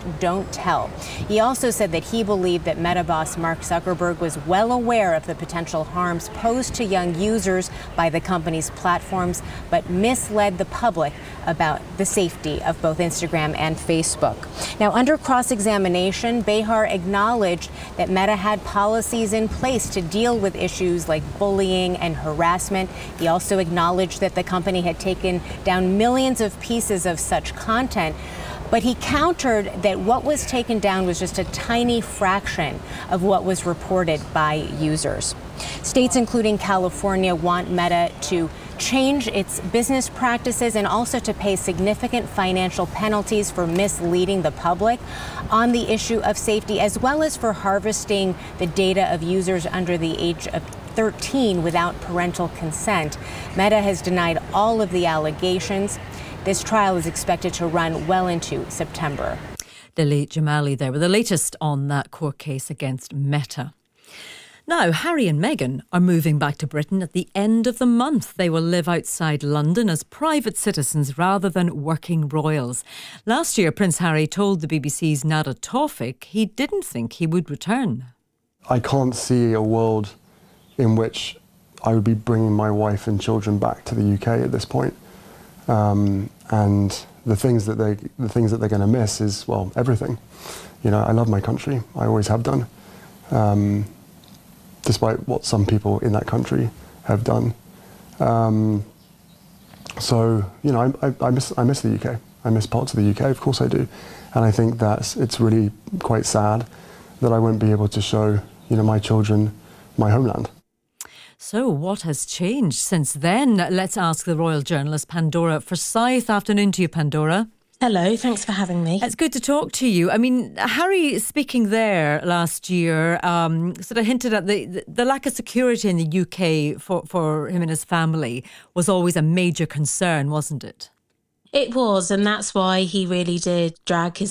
don't tell. He also said that he believed that Meta boss Mark Zuckerberg was well aware of the potential harms posed to young users by the company's platforms, but misled the public about the safety of both Instagram and Facebook. Now, under cross-examination, Behar acknowledged that Meta had policies in place to deal with issues like bullying and harassment. He also acknowledged that the company had taken down millions of pieces of such content. But he countered that what was taken down was just a tiny fraction of what was reported by users. States including California want Meta to change its business practices and also to pay significant financial penalties for misleading the public on the issue of safety, as well as for harvesting the data of users under the age of 13 without parental consent. Meta has denied all of the allegations. This trial is expected to run well into September. Lily Jamali there with the latest on that court case against Meta. Now, Harry and Meghan are moving back to Britain at the end of the month. They will live outside London as private citizens rather than working royals. Last year, Prince Harry told the BBC's Nada Tawfik he didn't think he would return. I can't see a world in which I would be bringing my wife and children back to the UK at this point. And the things that they're going to miss is, well, everything. You know, I love my country. I always have done. Despite what some people in that country have done. So, you know, I miss the UK. I miss parts of the UK, of course I do. And I think that it's really quite sad that I won't be able to show, you know, my children my homeland. So what has changed since then? Let's ask the royal journalist Pandora Forsyth. Afternoon to you, Pandora. Hello, thanks for having me. It's good to talk to you. I mean, Harry speaking there last year sort of hinted at the lack of security in the UK for him and his family was always a major concern, wasn't it? It was, and that's why he really did drag his